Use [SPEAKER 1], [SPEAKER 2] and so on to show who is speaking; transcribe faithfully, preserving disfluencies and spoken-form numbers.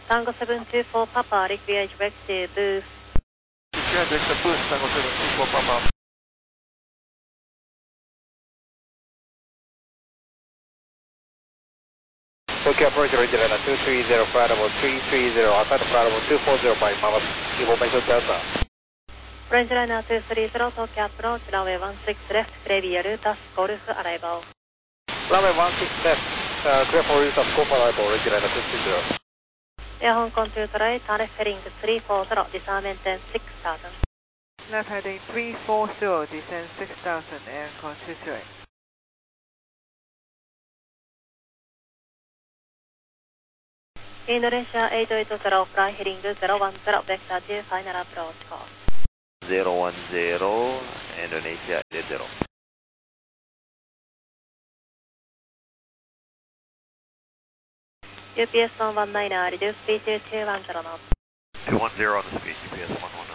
[SPEAKER 1] Tango seven two four Papa, require direct to booth.
[SPEAKER 2] Require direct to booth, Tango seven two four Papa.
[SPEAKER 3] Tokyo approach original two three zero, flight level three three zero, outside flight level two four zero by Mama, information Delta.
[SPEAKER 1] Frontliner two three zero, Tokyo approach, runway one six left, Previa Rutas, Golf arrival.
[SPEAKER 3] Runway one six left, uh, clear for Rutas, Golf arrival, original two three zero.
[SPEAKER 1] Air Hong Kong two three, left heading three four zero, disarmament six thousand.
[SPEAKER 4] Left heading three four zero, descend six thousand, Air Hong Kong two three.
[SPEAKER 1] Indonesia eight eight zero, fly heading zero one zero, vector two, final approach course.
[SPEAKER 5] zero one zero, Indonesia eight zero.
[SPEAKER 1] U P S one one nine, reduce speed to two one zero knots.
[SPEAKER 5] two one zero on the speed, U P S one one.